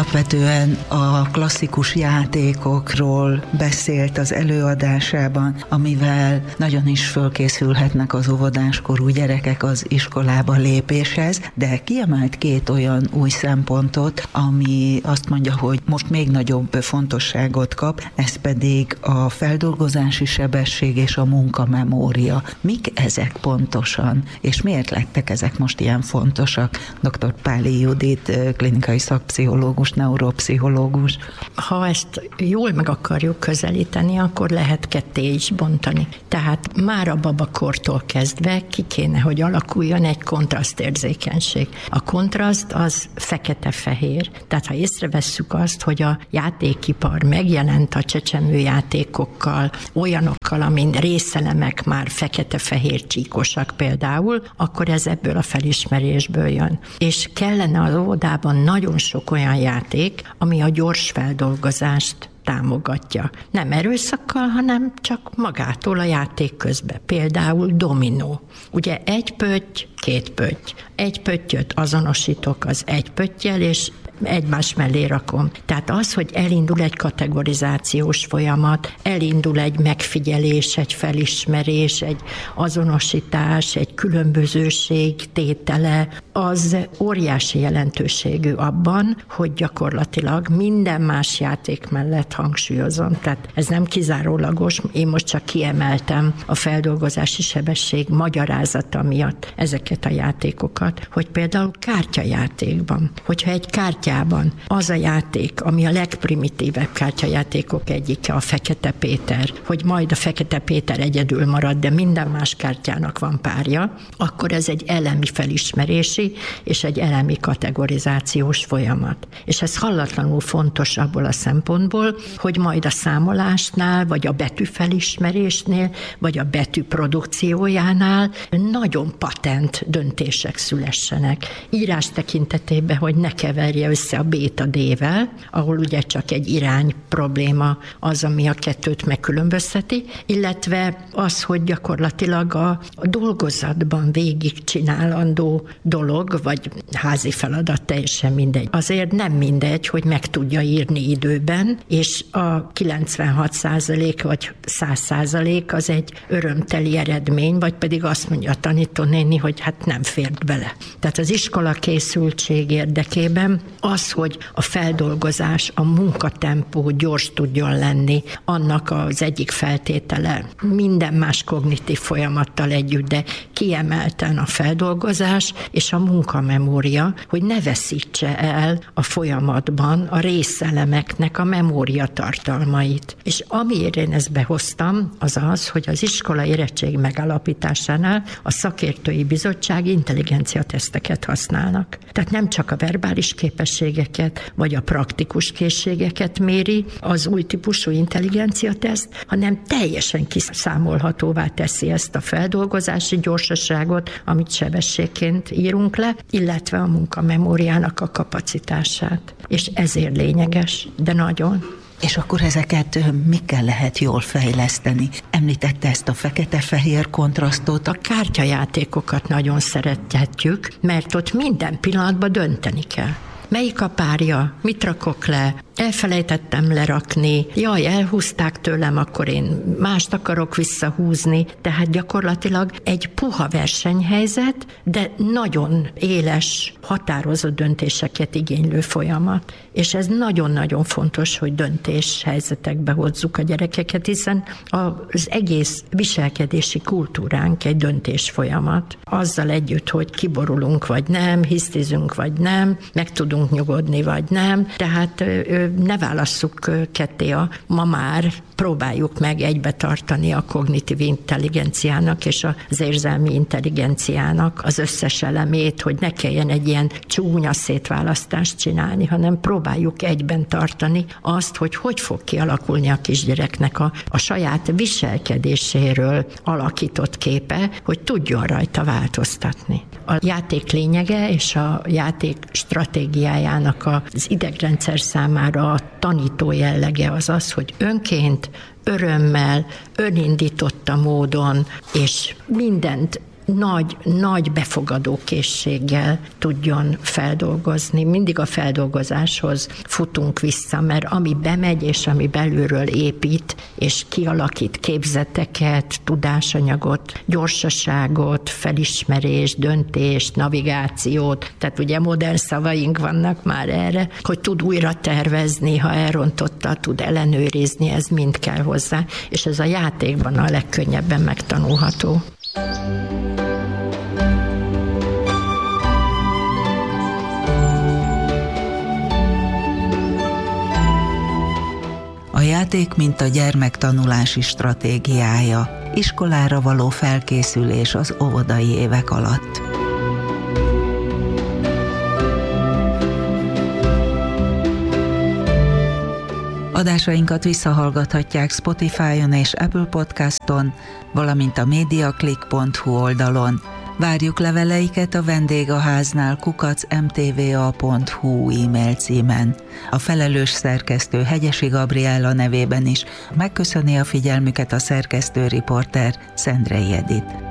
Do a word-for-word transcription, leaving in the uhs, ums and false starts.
alapvetően a klasszikus játékokról beszélt az előadásában, amivel nagyon is fölkészülhetnek az óvodáskorú gyerekek az iskolába lépéshez, de kiemelt két olyan új szempontot, ami azt mondja, hogy most még nagyobb fontosságot kap, ez pedig a feldolgozási sebesség és a munkamemória. Mik ezek pontosan, és miért lettek ezek most ilyen fontosak? doktor Páli Judit, klinikai szakpszichológus, neuropszichológus. Ha ezt jól meg akarjuk közelíteni, akkor lehet ketté is bontani. Tehát már a babakortól kezdve ki kéne, hogy alakuljon egy kontrasztérzékenység. A kontraszt az fekete-fehér. Tehát ha észrevesszük azt, hogy a játékipar megjelent a csecsemőjátékokkal, olyanokkal, amin részelemek már fekete-fehér csíkosak például, akkor ez ebből a felismerésből jön. És kellene az óvodában nagyon sok olyan játék, ami a gyors feldolgozást támogatja. Nem erőszakkal, hanem csak magától a játék közben. Például dominó. Ugye egy pötty, két pötty. Egy pöttyöt azonosítok az egy pöttyel, és egymás mellé rakom. Tehát az, hogy elindul egy kategorizációs folyamat, elindul egy megfigyelés, egy felismerés, egy azonosítás, egy különbözőség tétele, az óriási jelentőségű abban, hogy gyakorlatilag minden más játék mellett hangsúlyozom. Tehát ez nem kizárólagos, én most csak kiemeltem a feldolgozási sebesség magyarázata miatt ezeket a játékokat, hogy például kártyajátékban, hogyha egy kártya az a játék, ami a legprimitívebb kártyajátékok egyike, a Fekete Péter, hogy majd a Fekete Péter egyedül marad, de minden más kártyának van párja, akkor ez egy elemi felismerési és egy elemi kategorizációs folyamat. És ez hallatlanul fontos abból a szempontból, hogy majd a számolásnál, vagy a betűfelismerésnél, vagy a betű produkciójánál nagyon patent döntések szülessenek. Írás tekintetében, hogy ne keverje össze a B-t a D-vel, ahol ugye csak egy irány probléma az, ami a kettőt megkülönbözteti, illetve az, hogy gyakorlatilag a, a dolgozatban végig csinálandó dolog, vagy házi feladat, teljesen mindegy. Azért nem mindegy, hogy meg tudja írni időben, és a kilencvenhat százalék vagy száz százalék az egy örömteli eredmény, vagy pedig azt mondja a tanítónéni, hogy hát nem fért bele. Tehát az iskola készültség érdekében az, hogy a feldolgozás, a munkatempó gyors tudjon lenni, annak az egyik feltétele minden más kognitív folyamattal együtt, de kiemelten a feldolgozás és a munkamemória, hogy ne veszítse el a folyamatban a részelemeknek a memóriatartalmait. És amiért én ezt behoztam, az az, hogy az iskola érettség megállapításánál a szakértői bizottság intelligenciateszteket használnak. Tehát nem csak a verbális képességeket, vagy a praktikus készségeket méri az új típusú intelligenciateszt, hanem teljesen kiszámolhatóvá teszi ezt a feldolgozási gyorsaságot, amit sebességként írunk le, illetve a munkamemóriának a kapacitását. És ezért lényeges, de nagyon. És akkor ezeket mikkel lehet jól fejleszteni? Említette ezt a fekete-fehér kontrasztot. A kártyajátékokat nagyon szeretjük, mert ott minden pillanatban dönteni kell. Melyik a párja? Mit rakok le? Elfelejtettem lerakni, jaj, elhúzták tőlem, akkor én mást akarok visszahúzni. Tehát gyakorlatilag egy puha versenyhelyzet, de nagyon éles, határozott döntéseket igénylő folyamat. És ez nagyon-nagyon fontos, hogy döntéshelyzetekbe hozzuk a gyerekeket, hiszen az egész viselkedési kultúránk egy döntésfolyamat. Azzal együtt, hogy kiborulunk vagy nem, hisztizünk vagy nem, meg tudunk nyugodni vagy nem. Tehát ne válasszuk ketté a ma már próbáljuk meg egybe tartani a kognitív intelligenciának és az érzelmi intelligenciának az összes elemét, hogy ne kelljen egy ilyen csúnya szétválasztást csinálni, hanem próbáljuk egyben tartani azt, hogy hogy fog kialakulni a kisgyereknek a, a saját viselkedéséről alakított képe, hogy tudjon rajta változtatni. A játék lényege és a játék stratégiájának az idegrendszer számára a tanító jellege az az, hogy önként, örömmel, önindította módon, és mindent nagy, nagy befogadó készséggel tudjon feldolgozni. Mindig a feldolgozáshoz futunk vissza, mert ami bemegy, és ami belülről épít, és kialakít képzeteket, tudásanyagot, gyorsaságot, felismerést, döntést, navigációt, tehát ugye modern szavaink vannak már erre, hogy tud újra tervezni, ha elrontotta, tud ellenőrizni, ez mind kell hozzá, és ez a játékban a legkönnyebben megtanulható. A játék, mint a gyermek tanulási stratégiája, iskolára való felkészülés az óvodai évek alatt. Adásainkat visszahallgathatják Spotify-on és Apple Podcaston, valamint a mediaclick pont hu oldalon. Várjuk leveleiket a vendégháznál kukac em té vé a pont hu e-mail címen. A felelős szerkesztő Hegyesi Gabriella nevében is megköszöni a figyelmüket a szerkesztő riporter Szendrei Edit.